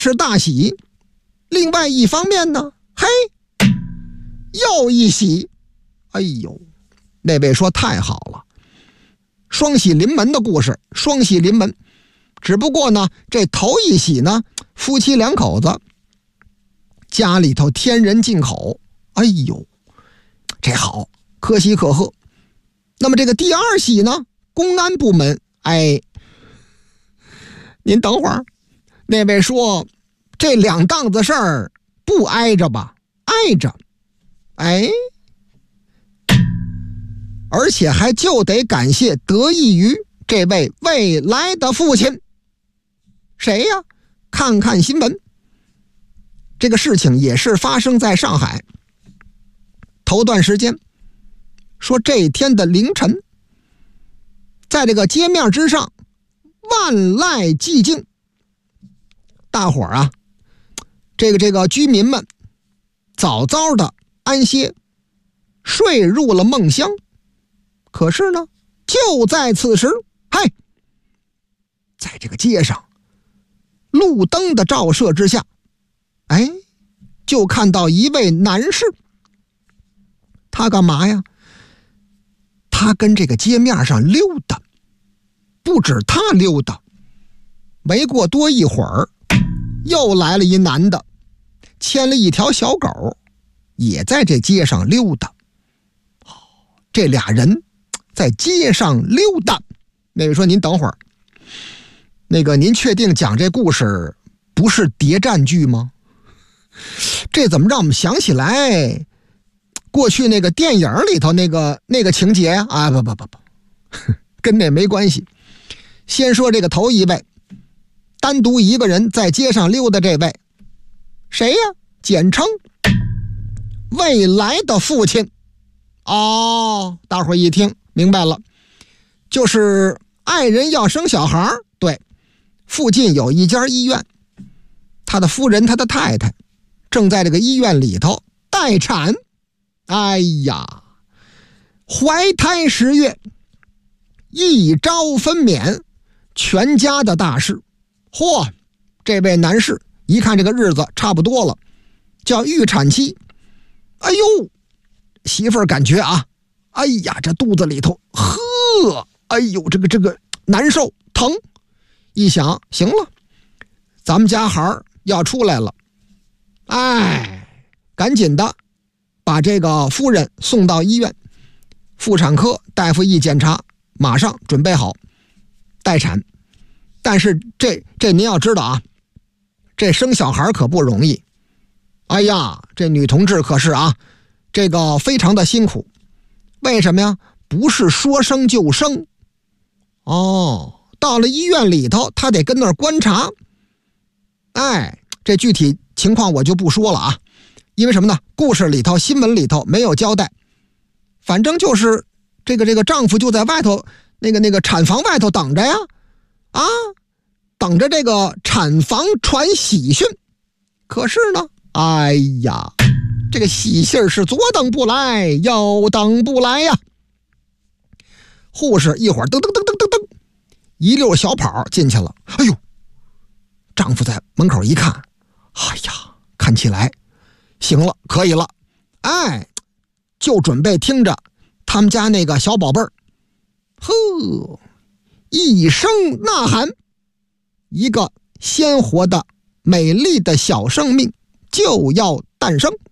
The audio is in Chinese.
是大喜。另外一方面呢，嘿，又一喜。哎呦，那位说太好了，双喜临门的故事，双喜临门。只不过呢，这头一喜呢，夫妻两口子家里头添人进口，哎呦，这好，可喜可贺。那么这个第二喜呢，公安部门，哎，您等会儿，那位说这两档子事儿不挨着吧？挨着，哎，而且还就得感谢得益于这位未来的父亲。谁呀？看看新闻，这个事情也是发生在上海。头段时间说这天的凌晨，在这个街面之上万籁寂静，大伙儿啊，这个居民们早早的安歇，睡入了梦乡。可是呢，就在此时，嗨，在这个街上路灯的照射之下，哎，就看到一位男士，他干嘛呀？他跟这个街面上溜达，不止他溜达，没过多一会儿，又来了一男的，牵了一条小狗，也在这街上溜达。这俩人在街上溜达。那位说您等会儿，那个您确定讲这故事不是谍战剧吗？这怎么让我们想起来过去那个电影里头那个情节呀？啊，不，跟那没关系。先说这个头一位，单独一个人在街上溜达，这位谁呀？简称未来的父亲。哦，大伙儿一听明白了，就是爱人要生小孩，对，附近有一家医院，他的夫人他的太太正在这个医院里头待产。哎呀，怀胎10月，一朝分娩，全家的大事。嚯，这位男士一看这个日子差不多了，叫预产期。哎呦，媳妇儿感觉啊，哎呀，这肚子里头呵，哎呦，这个难受疼。一想，行了，咱们家孩儿要出来了，哎，赶紧的把这个夫人送到医院。妇产科大夫一检查，马上准备好待产。但是这您要知道啊，这生小孩可不容易。哎呀，这女同志可是啊，这个非常的辛苦。为什么呀？不是说生就生。哦，到了医院里头，他得跟那儿观察。哎，这具体情况我就不说了啊，因为什么呢？故事里头、新闻里头没有交代。反正就是这个丈夫就在外头那个产房外头等着呀，啊，等着这个产房传喜讯。可是呢，哎呀，这个喜信是左等不来，右等不来呀。护士一会儿噔噔噔噔噔噔，一溜小跑进去了。哎呦，丈夫在门口一看，哎呀，看起来行了，可以了，哎，就准备听着他们家那个小宝贝儿，呵，一声呐喊，一个鲜活的美丽的小生命就要诞生。